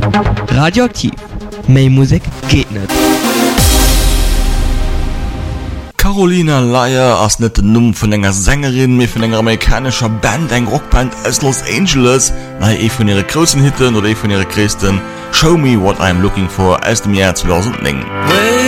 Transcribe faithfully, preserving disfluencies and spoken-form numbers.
Radioaktiv. Mehr Musik geht nicht. Carolina Leia ass net den Numm vun enger Sängerin mé vun enger amerikanischer Band eng Rockband aus Los Angeles, nei e vun ihre großen Hitten oder e vun ihre Christen Show Me What I'm Looking For aus dem Jahr zweitausendneun.